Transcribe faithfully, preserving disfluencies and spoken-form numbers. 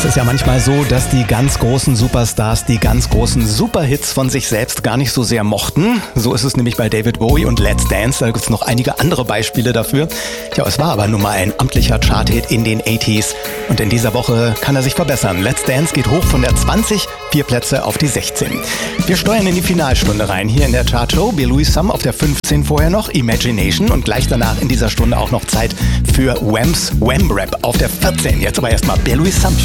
ist ja manchmal so, dass die ganz großen Superstars die ganz großen Superhits von sich selbst gar nicht so sehr mochten. So ist es nämlich bei David Bowie und Let's Dance. Da gibt es noch einige andere Beispiele dafür. Tja, es war aber nun mal ein amtlicher Charthit in den achtziger. Und in dieser Woche kann er sich verbessern. Let's Dance geht hoch von der zwanzig, vier Plätze auf die sechzehn. Wir steuern in die Finalstunde rein. Hier in der Chartshow Louis Sum auf der fünfzehn, vorher noch Imagination und gleich danach in dieser Stunde auch noch Zeit für Whams Wham Rap auf der vierzehn. Jetzt aber erstmal Louis Sum.